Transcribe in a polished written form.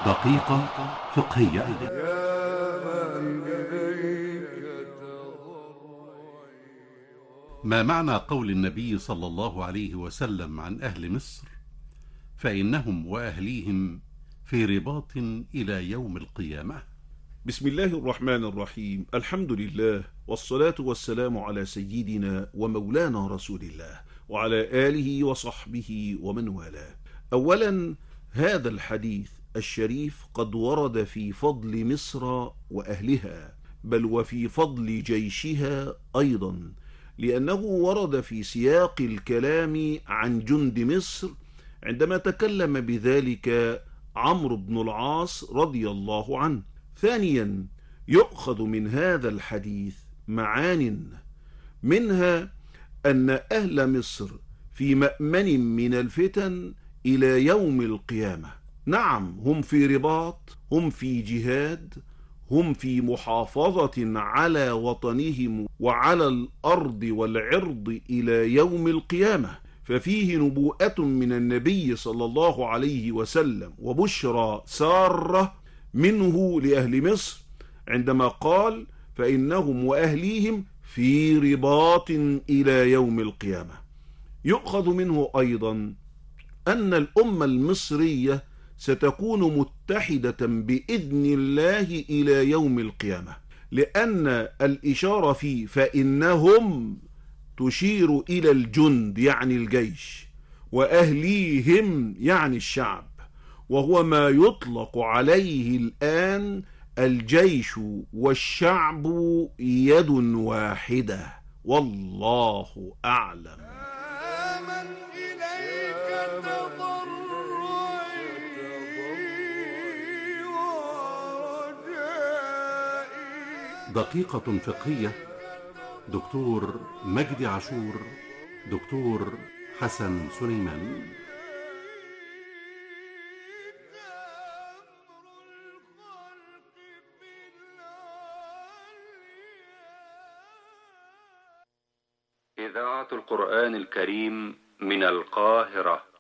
دقيقة فقهية. ما معنى قول النبي صلى الله عليه وسلم عن أهل مصر: فإنهم وأهليهم في رباط إلى يوم القيامة؟ بسم الله الرحمن الرحيم. الحمد لله والصلاة والسلام على سيدنا ومولانا رسول الله وعلى آله وصحبه ومن والاه. أولا، هذا الحديث الشريف قد ورد في فضل مصر وأهلها، بل وفي فضل جيشها أيضا، لأنه ورد في سياق الكلام عن جند مصر عندما تكلم بذلك عمرو بن العاص رضي الله عنه. ثانيا، يؤخذ من هذا الحديث معان، منها أن أهل مصر في مأمن من الفتن إلى يوم القيامة. نعم، هم في رباط، هم في جهاد، هم في محافظة على وطنهم وعلى الأرض والعرض إلى يوم القيامة، ففيه نبوءة من النبي صلى الله عليه وسلم وبشرى سارة منه لأهل مصر عندما قال: فإنهم وأهليهم في رباط إلى يوم القيامة. يؤخذ منه أيضا أن الأمة المصرية ستكون متحدة بإذن الله إلى يوم القيامة، لأن الإشارة في فإنهم تشير إلى الجند يعني الجيش، وأهليهم يعني الشعب، وهو ما يطلق عليه الآن الجيش والشعب يد واحدة، والله أعلم. من إليك تضرعي ورجائي. دقيقة فقهية. دكتور مجدي عاشور، دكتور حسن سليمان. إذاعة القرآن الكريم من القاهرة.